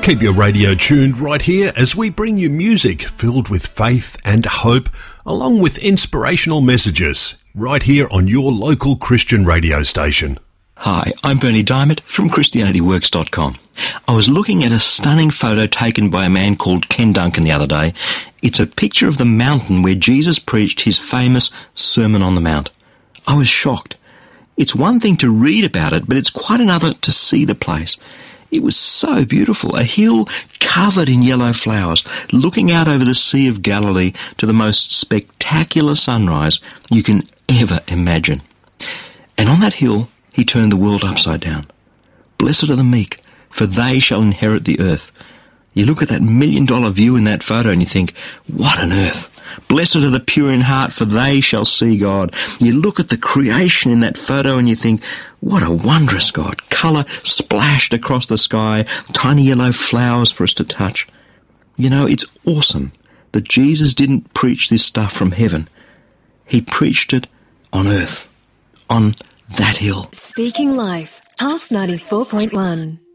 Keep your radio tuned right here as we bring you music filled with faith and hope, along with inspirational messages, right here on your local Christian radio station. Hi, I'm Bernie Diamond from ChristianityWorks.com. I was looking at a stunning photo taken by a man called Ken Duncan the other day. It's a picture of the mountain where Jesus preached his famous Sermon on the Mount. I was shocked. It's one thing to read about it, but it's quite another to see the place. It was so beautiful, a hill covered in yellow flowers, looking out over the Sea of Galilee to the most spectacular sunrise you can ever imagine. And on that hill, he turned the world upside down. Blessed are the meek, for they shall inherit the earth. You look at that $1 million view in that photo and you think, what on earth? Blessed are the pure in heart, for they shall see God. You look at the creation in that photo and you think, what a wondrous God. Colour splashed across the sky, tiny yellow flowers for us to touch. You know, it's awesome that Jesus didn't preach this stuff from heaven. He preached it on earth, on that hill. Speaking Life, Pulse 94.1.